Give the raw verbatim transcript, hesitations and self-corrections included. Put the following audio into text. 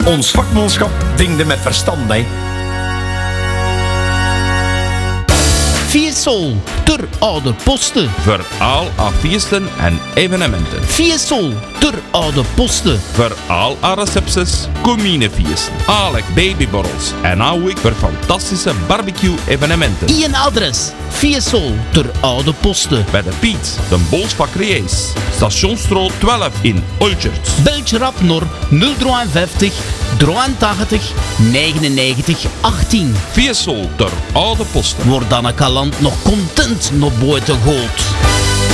Ons vakmanschap dingde met verstand, hè. Fiesol, ter oude posten. Voor al haar feesten en evenementen. Fiesol, ter oude posten. Voor al haar recepties, cominefeesten, alle babyborrels en nou ik voor fantastische barbecue-evenementen. Ien adres, Fiesol, ter oude posten. Bij de Piet, de Bolsbakkerijs, Stationsstraat twaalf in Olchert. Beltje rap naar nul vijftig, drieëntachtig, negenennegentig, achttien. Fiesol ter oude posten. Word dan een kalant nog content naar buiten gooit.